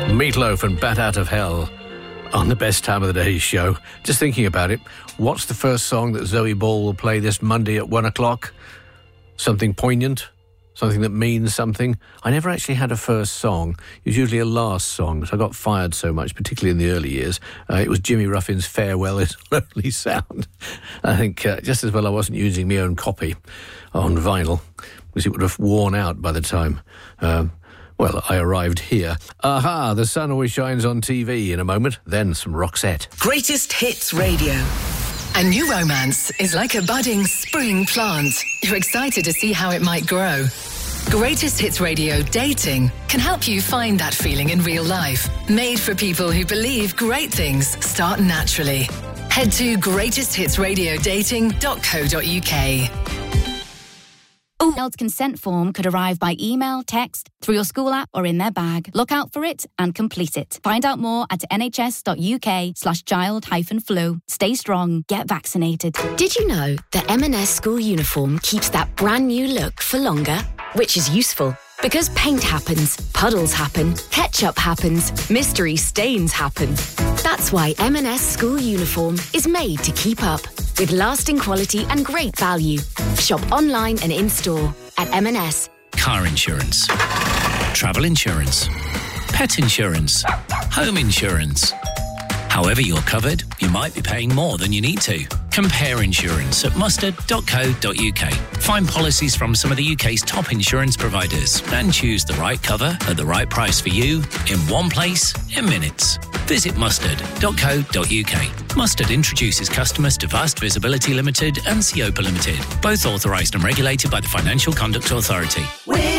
Meatloaf and Bat Out of Hell on the Best Time of the Day show. Just thinking about it, what's the first song that Zoe Ball will play this Monday at 1 o'clock? Something poignant? Something that means something? I never actually had a first song. It was usually a last song, because I got fired so much, particularly in the early years. It was Jimmy Ruffin's Farewell Is Lonely Sound. I think just as well I wasn't using my own copy on vinyl, because it would have worn out by the time... I arrived here. Aha, the sun always shines on TV in a moment. Then some Roxette. Greatest Hits Radio. A new romance is like a budding spring plant. You're excited to see how it might grow. Greatest Hits Radio Dating can help you find that feeling in real life. Made for people who believe great things start naturally. Head to greatesthitsradiodating.co.uk. Child's consent form could arrive by email, text, through your school app or in their bag. Look out for it and complete it. Find out more at nhs.uk/child-flu. Stay strong, get vaccinated. Did you know that M&S school uniform keeps that brand new look for longer? Which is useful. Because paint happens, puddles happen, ketchup happens, mystery stains happen. That's why M&S school uniform is made to keep up, with lasting quality and great value. Shop online and in-store at M&S. Car insurance, travel insurance, pet insurance, home insurance. However you're covered, you might be paying more than you need to. Compare insurance at mustard.co.uk. Find policies from some of the UK's top insurance providers and choose the right cover at the right price for you in one place in minutes. Visit mustard.co.uk. Mustard introduces customers to Vast Visibility Limited and Seopa Limited, both authorised and regulated by the Financial Conduct Authority.